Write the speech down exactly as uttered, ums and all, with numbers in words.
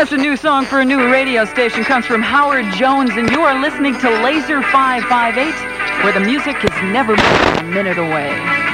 That's a new song for a new radio station. Comes from Howard Jones, and you are listening to Laser five five eight, where the music is never more than a minute away.